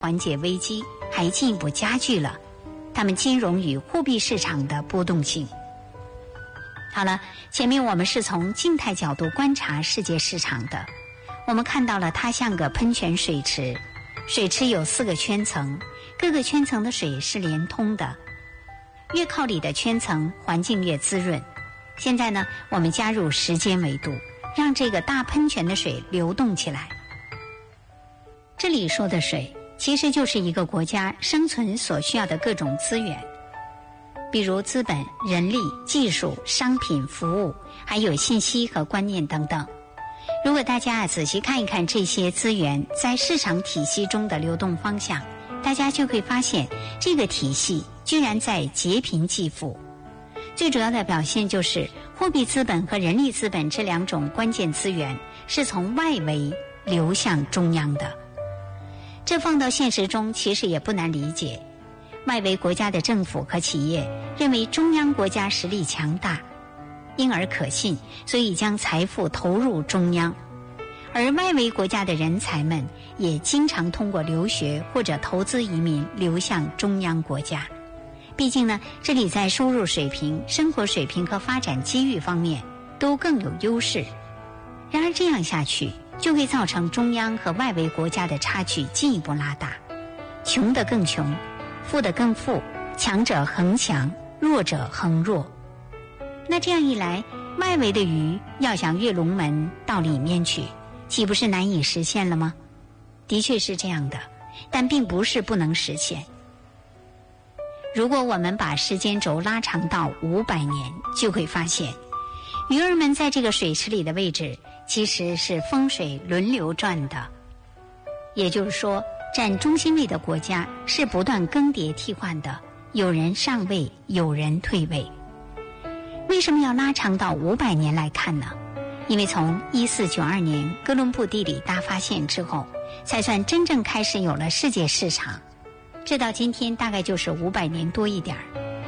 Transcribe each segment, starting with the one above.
缓解危机，还进一步加剧了他们金融与货币市场的波动性。好了，前面我们是从静态角度观察世界市场的，我们看到了它像个喷泉水池，水池有4个圈层，各个圈层的水是连通的，越靠里的圈层环境越滋润。现在呢，我们加入时间维度，让这个大喷泉的水流动起来。这里说的水其实就是一个国家生存所需要的各种资源，比如资本、人力、技术、商品、服务，还有信息和观念等等。如果大家仔细看一看这些资源在市场体系中的流动方向，大家就会发现这个体系居然在劫贫济富。最主要的表现就是货币资本和人力资本这2种关键资源是从外围流向中央的。这放到现实中其实也不难理解，外围国家的政府和企业认为中央国家实力强大，因而可信，所以将财富投入中央。而外围国家的人才们也经常通过留学或者投资移民流向中央国家。毕竟呢，这里在收入水平、生活水平和发展机遇方面都更有优势。然而这样下去，就会造成中央和外围国家的差距进一步拉大，穷得更穷，富得更富，强者恒强，弱者恒弱。那这样一来，外围的鱼要想跃龙门到里面去，岂不是难以实现了吗？的确是这样的，但并不是不能实现。如果我们把时间轴拉长到500年，就会发现鱼儿们在这个水池里的位置其实是风水轮流转的，也就是说，占中心位的国家是不断更迭替换的，有人上位，有人退位。为什么要拉长到500年来看呢？因为从1492年哥伦布地理大发现之后，才算真正开始有了世界市场，这到今天大概就是500年多一点儿。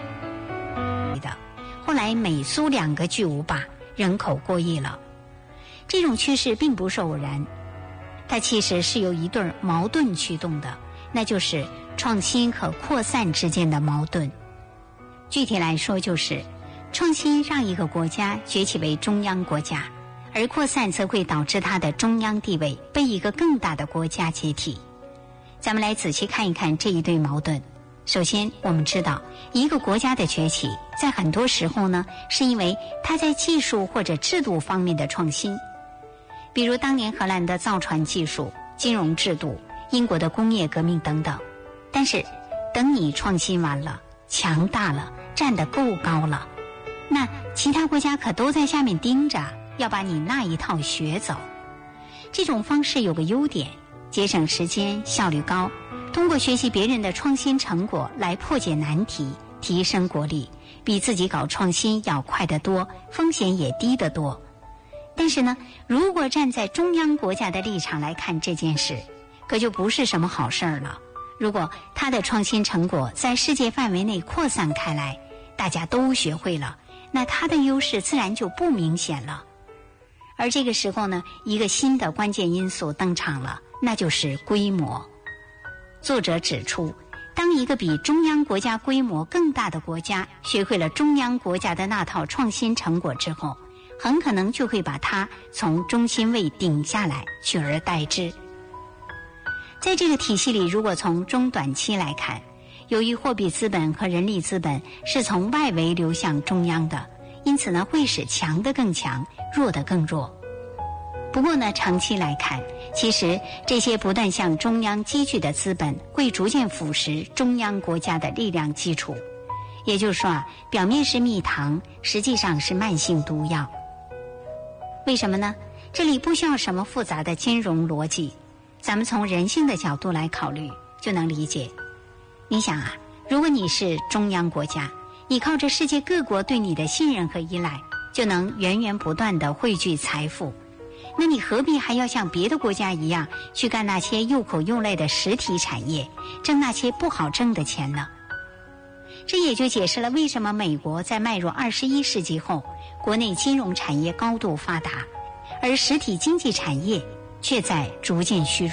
后来美苏2个巨无霸，人口过亿了。这种趋势并不是偶然，它其实是由一对矛盾驱动的，那就是创新和扩散之间的矛盾。具体来说，就是创新让一个国家崛起为中央国家，而扩散则会导致它的中央地位被一个更大的国家接替。咱们来仔细看一看这一对矛盾。首先，我们知道一个国家的崛起，在很多时候呢，是因为它在技术或者制度方面的创新。比如当年荷兰的造船技术、金融制度、英国的工业革命等等。但是等你创新完了，强大了，站得够高了，那其他国家可都在下面盯着，要把你那一套学走。这种方式有个优点，节省时间，效率高，通过学习别人的创新成果来破解难题，提升国力，比自己搞创新要快得多，风险也低得多。但是呢，如果站在中央国家的立场来看这件事，可就不是什么好事儿了。如果他的创新成果在世界范围内扩散开来，大家都学会了，那他的优势自然就不明显了。而这个时候呢，一个新的关键因素登场了，那就是规模。作者指出，当一个比中央国家规模更大的国家学会了中央国家的那套创新成果之后，很可能就会把它从中心位顶下来，取而代之。在这个体系里，如果从中短期来看，由于货币资本和人力资本是从外围流向中央的，因此呢，会使强的更强，弱的更弱。不过呢，长期来看，其实这些不断向中央积聚的资本会逐渐腐蚀中央国家的力量基础。也就是说啊，表面是蜜糖，实际上是慢性毒药。为什么呢？这里不需要什么复杂的金融逻辑，咱们从人性的角度来考虑就能理解。你想啊，如果你是中央国家，你靠着世界各国对你的信任和依赖，就能源源不断地汇聚财富，那你何必还要像别的国家一样去干那些又苦又累的实体产业，挣那些不好挣的钱呢？这也就解释了为什么美国在迈入21世纪后，国内金融产业高度发达，而实体经济产业却在逐渐虚弱，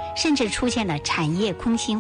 甚至出现了产业空心